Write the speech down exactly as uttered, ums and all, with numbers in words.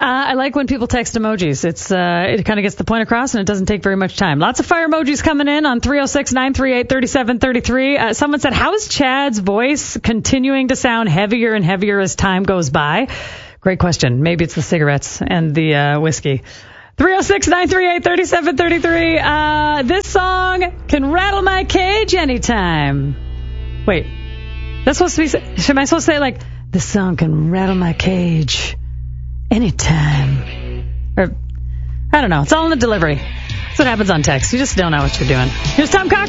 I like when people text emojis. It's uh, it kind of gets the point across, and it doesn't take very much time. Lots of fire emojis coming in on three oh six, nine three eight, three seven three three. Uh, someone said, how is Chad's voice continuing to sound heavier and heavier as time goes by? Great question. Maybe it's the cigarettes and the uh, whiskey. three oh six, nine three eight, three seven three three. Uh, this song can rattle my cage anytime. Wait, that's supposed to be, should I supposed to say like, this song can rattle my cage anytime? Or, I don't know. It's all in the delivery. That's what happens on text. You just don't know what you're doing. Here's Tom Cochran.